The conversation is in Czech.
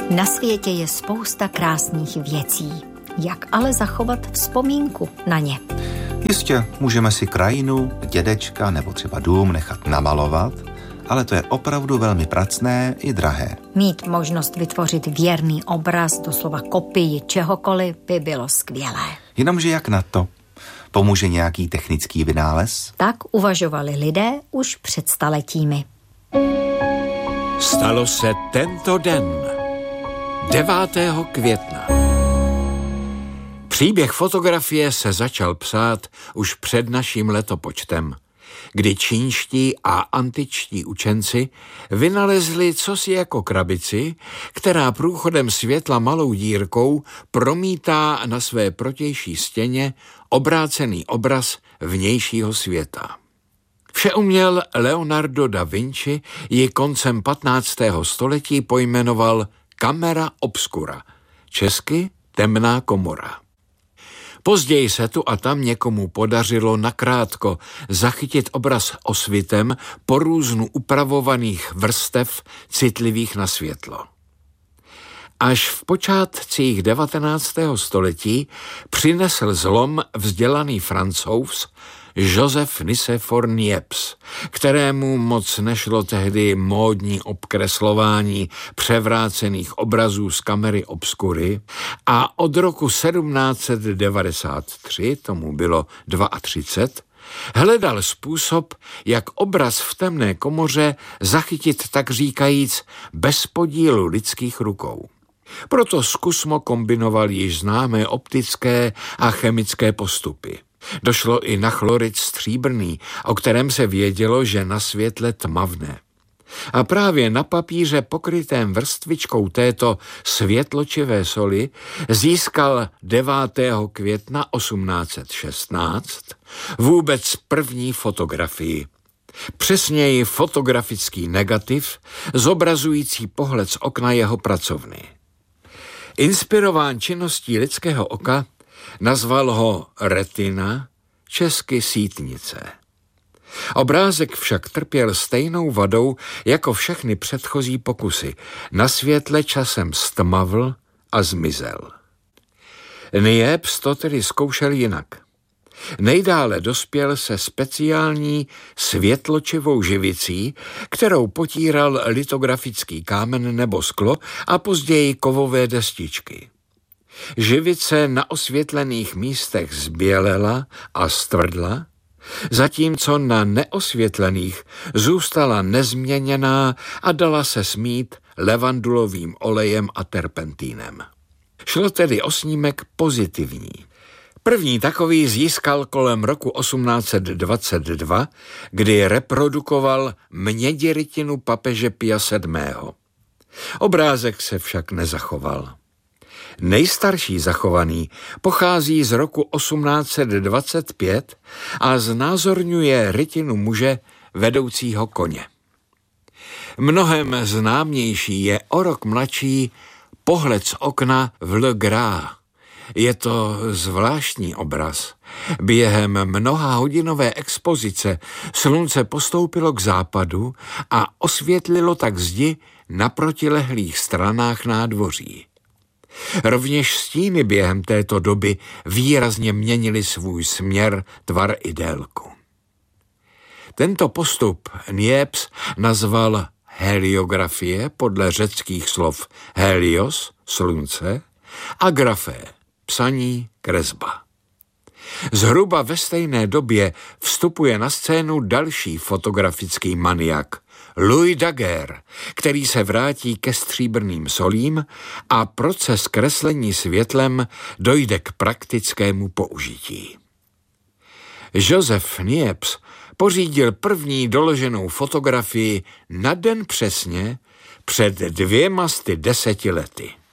Na světě je spousta krásných věcí. Jak ale zachovat vzpomínku na ně? Jistě, můžeme si krajinu, dědečka nebo třeba dům nechat namalovat, ale to je opravdu velmi pracné i drahé. Mít možnost vytvořit věrný obraz, doslova kopii čehokoliv, by bylo skvělé. Jenomže jak na to? Pomůže nějaký technický vynález? Tak uvažovali lidé už před staletími. Stalo se tento den, 9. května. Příběh fotografie se začal psát už před naším letopočtem, kdy čínští a antičtí učenci vynalezli cosi jako krabici, která průchodem světla malou dírkou promítá na své protější stěně obrácený obraz vnějšího světa. Všeuměl Leonardo da Vinci ji koncem 15. století pojmenoval camera obscura, česky temná komora. Později se tu a tam někomu podařilo nakrátko zachytit obraz osvitem po různu upravovaných vrstev citlivých na světlo. Až v počátcích 19. století přinesl zlom vzdělaný Francouz Joseph Nicéphore Niepce, kterému moc nešlo tehdy módní obkreslování převrácených obrazů z kamery obscury a od roku 1793, tomu bylo 32, hledal způsob, jak obraz v temné komoře zachytit tak říkajíc bez podílu lidských rukou. Proto zkusmo kombinoval již známé optické a chemické postupy. Došlo i na chlorid stříbrný, o kterém se vědělo, že na světle tmavne. A právě na papíře pokrytém vrstvičkou této světločivé soli získal 9. května 1816 vůbec první fotografii. Přesněji fotografický negativ zobrazující pohled z okna jeho pracovny. Inspirován činností lidského oka, nazval ho retina, česky sítnice. Obrázek však trpěl stejnou vadou jako všechny předchozí pokusy. Na světle časem stmavl a zmizel. Niepce to tedy zkoušel jinak. Nejdále dospěl se speciální světločivou živicí, kterou potíral litografický kámen nebo sklo a později kovové destičky. Živice na osvětlených místech zbělela a stvrdla, zatímco na neosvětlených zůstala nezměněná a dala se smít levandulovým olejem a terpentínem. Šlo tedy o snímek pozitivní. První takový získal kolem roku 1822, kdy reprodukoval mědirytinu papeže Pia VII. Obrázek se však nezachoval. Nejstarší zachovaný pochází z roku 1825 a znázorňuje rytinu muže vedoucího koně. Mnohem známější je o rok mladší pohled z okna v Le Gras. Je to zvláštní obraz. Během mnohahodinové expozice slunce postoupilo k západu a osvětlilo tak zdi na protilehlých stranách nádvoří. Rovněž stíny během této doby výrazně měnily svůj směr, tvar i délku. Tento postup Niepce nazval heliografie podle řeckých slov helios, slunce, a grafé, psaní, kresba. Zhruba ve stejné době vstupuje na scénu další fotografický maniak, Louis Daguerre, který se vrátí ke stříbrným solím a proces kreslení světlem dojde k praktickému použití. Joseph Niepce pořídil první doloženou fotografii na den přesně před 210 lety.